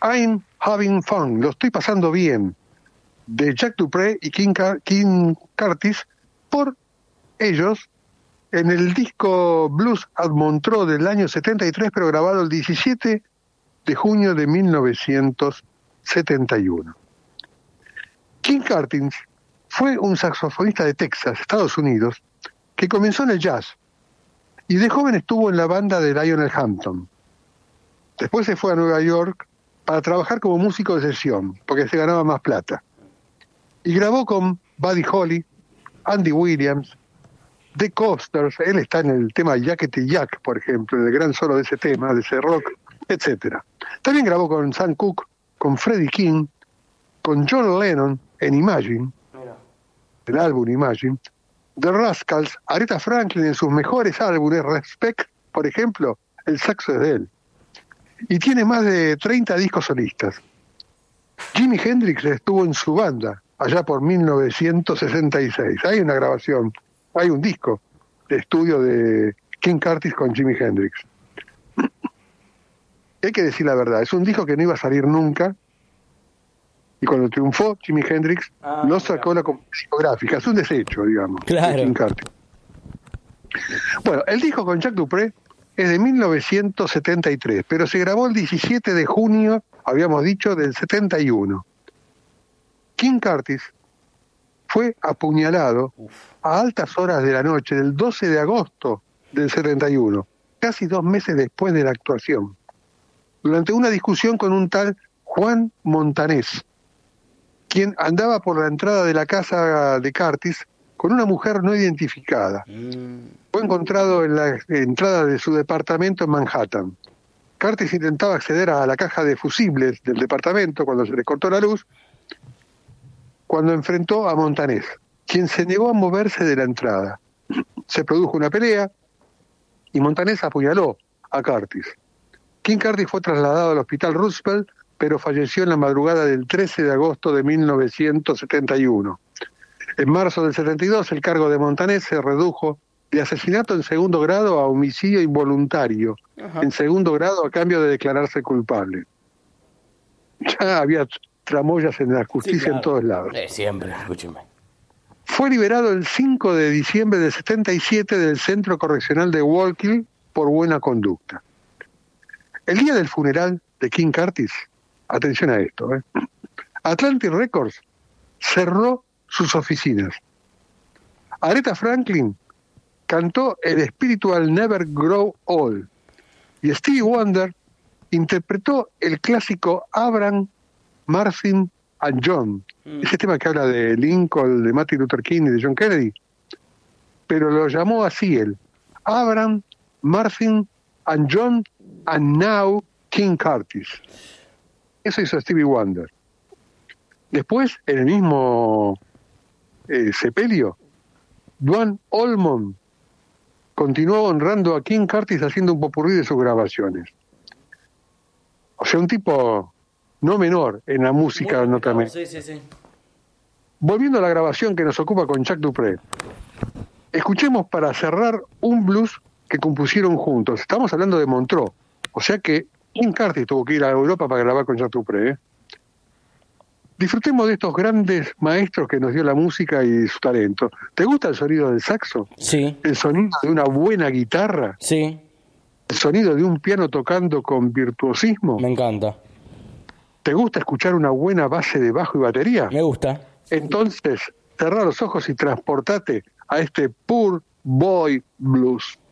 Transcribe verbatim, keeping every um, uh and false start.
I'm Having Fun, lo estoy pasando bien, de Jack Dupree y King, Car- King Curtis, por ellos en el disco Blues at Montreux del año setenta y tres, pero grabado el diecisiete de junio de mil novecientos setenta y uno. King Curtis fue un saxofonista de Texas, Estados Unidos, que comenzó en el jazz y de joven estuvo en la banda de Lionel Hampton. Después se fue a Nueva York para trabajar como músico de sesión, porque se ganaba más plata. Y grabó con Buddy Holly, Andy Williams, The Coasters, él está en el tema Yakety Yak, por ejemplo, en el gran solo de ese tema, de ese rock, etcétera. También grabó con Sam Cooke, con Freddie King, con John Lennon en Imagine, el álbum Imagine, The Rascals, Aretha Franklin en sus mejores álbumes, Respect, por ejemplo, el saxo es de él. Y tiene más de treinta discos solistas. Jimi Hendrix estuvo en su banda allá por mil novecientos sesenta y seis. Hay una grabación, hay un disco de estudio de King Curtis con Jimi Hendrix. Hay que decir la verdad, es un disco que no iba a salir nunca, y cuando triunfó Jimi Hendrix ah, lo sacó la discográfica, es un desecho, digamos, claro. de King Curtis. Bueno, el disco con Jack Dupree es de mil novecientos setenta y tres, pero se grabó el diecisiete de junio, habíamos dicho, del setenta y uno. King Curtis fue apuñalado Uf. a altas horas de la noche del doce de agosto del setenta y uno, casi dos meses después de la actuación, durante una discusión con un tal Juan Montanés, quien andaba por la entrada de la casa de Curtis con una mujer no identificada. Mm. Fue encontrado en la entrada de su departamento en Manhattan. Curtis intentaba acceder a la caja de fusibles del departamento cuando se le cortó la luz, cuando enfrentó a Montanés, quien se negó a moverse de la entrada. Se produjo una pelea y Montanés apuñaló a Curtis. King Curtis fue trasladado al hospital Roosevelt, pero falleció en la madrugada del trece de agosto de mil novecientos setenta y uno. En marzo del setenta y dos, el cargo de Montanés se redujo de asesinato en segundo grado a homicidio involuntario, Ajá. en segundo grado a cambio de declararse culpable. Ya había tramoyas en la justicia sí, claro. en todos lados. Eh, siempre, escúcheme. Fue liberado el cinco de diciembre del setenta y siete del Centro Correccional de Wallkill por buena conducta. El día del funeral de King Curtis, atención a esto, ¿eh? Atlantic Records cerró sus oficinas. Aretha Franklin cantó el Spiritual Never Grow Old y Stevie Wonder interpretó el clásico Abraham, Martin and John, mm. ese tema que habla de Lincoln, de Martin Luther King y de John Kennedy, pero lo llamó así él, Abraham, Martin and John and now King Curtis. Eso hizo Stevie Wonder. Después, en el mismo eh, sepelio, Duane Allman continuó honrando a King Curtis haciendo un popurrí de sus grabaciones. O sea, un tipo no menor en la música norteamericana. Sí, sí, sí. Volviendo a la grabación que nos ocupa con Jack Dupree, escuchemos para cerrar un blues que compusieron juntos. Estamos hablando de Montreux, o sea que King Curtis tuvo que ir a Europa para grabar con Jack Dupree, ¿eh? Disfrutemos de estos grandes maestros que nos dio la música y su talento. ¿Te gusta el sonido del saxo? Sí. ¿El sonido de una buena guitarra? Sí. ¿El sonido de un piano tocando con virtuosismo? Me encanta. ¿Te gusta escuchar una buena base de bajo y batería? Me gusta. Entonces, cerrá los ojos y transportate a este Poor Boy Blues.